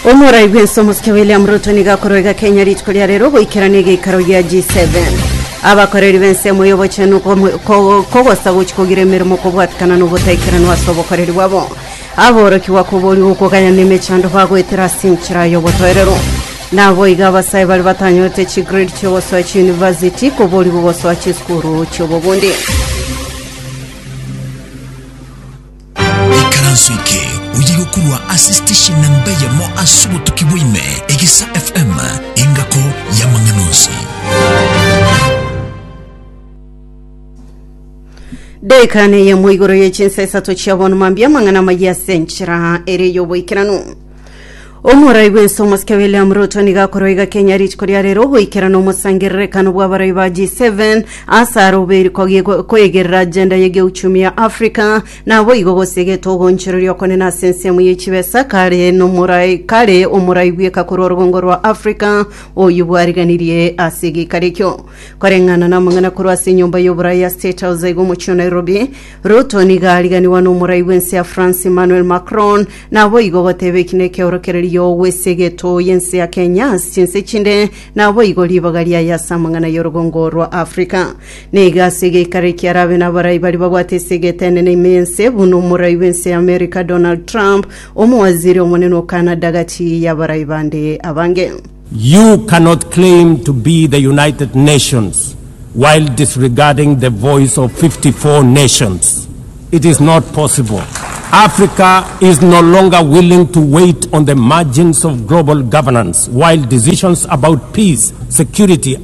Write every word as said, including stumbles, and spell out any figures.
Omurai Benso Muske William Ruto niga koroiga Kenya ritkolia rero boikeranege ikaro ya G seven. Abakoreri bense muyobo chenu ko sabuchi kogire mirimo kubwatikana n'ubutaikirano wasobokoreri wabo. Aboroki wakubori uko kanya nemechando bagwetera sinchira yobotorero. Nabo igabasai bali batanyote chi grade cyo Waswachi University ko boli bo Waswachi School cyo bobundi. Ikaransuike uyigokurwa assistation namba ya mo asubo tukibwime Egisa F M ingako ya manganosi. Dekane ya muigoro ye chinsa satochi abonu mambia mangana magia senchira ere yobo ikiranu. Omurai Benso Muske William Ruto niga koroiga Kenya ritkolia rero boikirano musangirre kanu bwabarai ba G seven asaro beri koyegerra agenda yege uchumi ya Afrika na boigogosege togo nchiriro kone na sensemu yechibesa kare no murai kare omurai bweka kurorgongo rwa Afrika oyubwariganirie asigi karekyo korengana na mangana kurwa sinyumba yoburai ya State House ego mu Nairobi. Ruto niga aliganiwa no murai wense ya France Emmanuel Macron na boigogotebe kineke orokereri yo wesegeto yense ya Kenya sinse chinde na boigoli bagalia ya samangana yorogongo rwa Afrika nega sege kareki arabe na barai bali bagwate segetene ne mense buno murai wense America Donald Trump omuwaziri omuneno Canada gati ya barai bande abange. You cannot claim to be the United Nations while disregarding the voice of fifty-four nations. It is not possible. Africa is no longer willing to wait on the margins of global governance while decisions about peace, security,